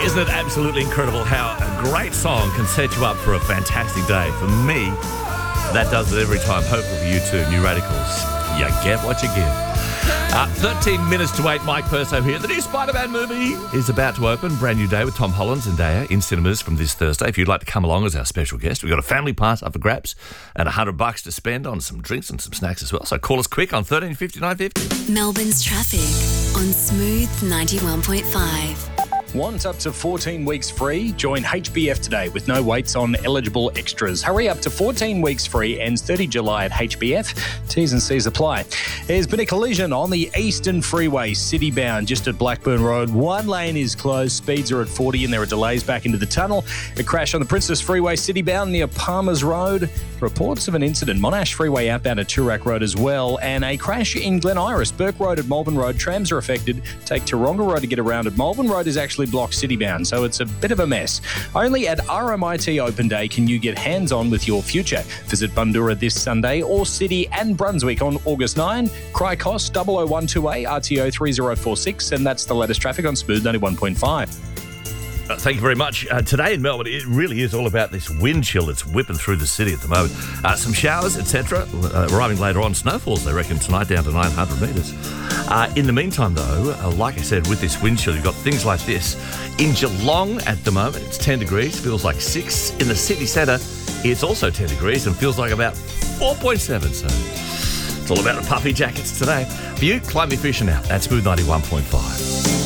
Isn't it absolutely incredible how a great song can set you up for a fantastic day? For me, that does it every time. Hopefully for you too, New Radicals. You get what you give. 13 minutes to 8, Mike Perso here. The new Spider-Man movie is about to open. Brand new day with Tom Holland and Zendaya in cinemas from this Thursday. If you'd like to come along as our special guest, we've got a family pass up for grabs and $100 to spend on some drinks and some snacks as well. So call us quick on 1350 950. Melbourne's traffic on Smooth 91.5. Want up to 14 weeks free? Join HBF today with no waits on eligible extras. Hurry up to 14 weeks free, ends 30 July at HBF. T's and C's apply. There's been a collision on the Eastern Freeway, city-bound, just at Blackburn Road. One lane is closed, speeds are at 40 and there are delays back into the tunnel. A crash on the Princess Freeway, city-bound near Palmers Road. Reports of an incident, Monash Freeway outbound at Toorak Road as well. And a crash in Glen Iris, Burke Road at Malvern Road. Trams are affected. Take Taronga Road to get around at Malvern Road is actually blocked city-bound, so it's a bit of a mess. Only at RMIT Open Day can you get hands-on with your future. Visit Bundoora this Sunday or City and Brunswick on August 9. Crycos 0012A RTO 3046, and that's the latest traffic on Smooth 91.5. Thank you very much. Today in Melbourne, it really is all about this wind chill that's whipping through the city at the moment. Some showers, etc. Arriving later on. Snowfalls, they reckon, tonight down to 900 metres. In the meantime, though, like I said, with this wind chill, you've got things like this. In Geelong at the moment, it's 10 degrees, feels like 6. In the city centre, it's also 10 degrees and feels like about 4.7. So it's all about the puffy jackets today. For you, climb me fishing now. That's Smooth 91.5.